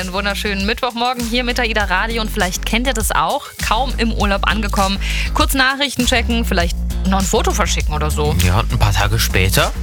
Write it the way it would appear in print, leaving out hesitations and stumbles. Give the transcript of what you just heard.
einen wunderschönen Mittwochmorgen hier mit AIDA Radio und vielleicht kennt ihr das auch, kaum im Urlaub angekommen. Kurz Nachrichten checken, vielleicht noch ein Foto verschicken oder so. Ja, und ein paar Tage später